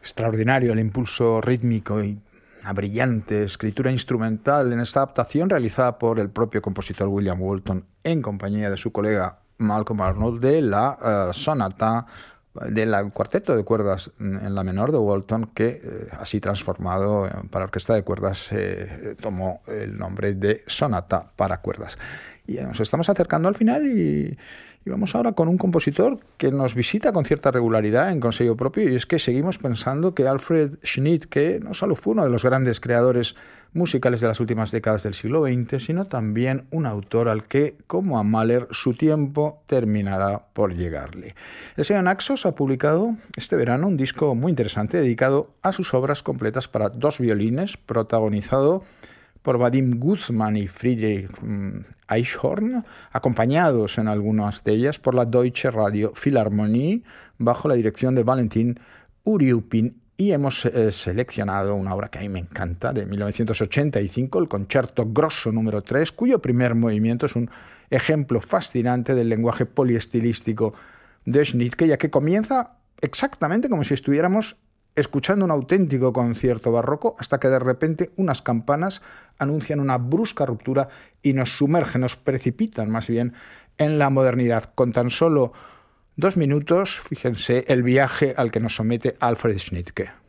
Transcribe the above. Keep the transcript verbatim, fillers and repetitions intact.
Extraordinario el impulso rítmico y una brillante escritura instrumental en esta adaptación realizada por el propio compositor William Walton en compañía de su colega Malcolm Arnold de la uh, sonata del cuarteto de cuerdas en la menor de Walton, que eh, así transformado para orquesta de cuerdas eh, tomó el nombre de sonata para cuerdas. Y nos estamos acercando al final y, y vamos ahora con un compositor que nos visita con cierta regularidad en Consello Propio, y es que seguimos pensando que Alfred Schnittke no solo fue uno de los grandes creadores musicales de las últimas décadas del siglo veinte, sino también un autor al que, como a Mahler, su tiempo terminará por llegarle. El señor Naxos ha publicado este verano un disco muy interesante dedicado a sus obras completas para dos violines, protagonizado por Vadim Guzman y Friedrich Eichhorn, acompañados en algunas de ellas por la Deutsche Radio Philharmonie, bajo la dirección de Valentin Uriupin. Y hemos eh, seleccionado una obra que a mí me encanta, de mil novecientos ochenta y cinco, el Concerto Grosso número tres, cuyo primer movimiento es un ejemplo fascinante del lenguaje poliestilístico de Schnittke, ya que comienza exactamente como si estuviéramos escuchando un auténtico concierto barroco, hasta que de repente unas campanas anuncian una brusca ruptura y nos sumergen, nos precipitan más bien en la modernidad. Con tan solo dos minutos, fíjense el viaje al que nos somete Alfred Schnittke.